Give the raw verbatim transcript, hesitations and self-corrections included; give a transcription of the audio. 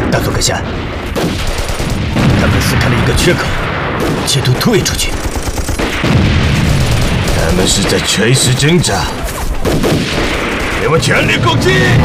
大佐阁下，他们撕开了一个缺口，企图突围出去。 他们是在垂死挣扎，给我全力攻击！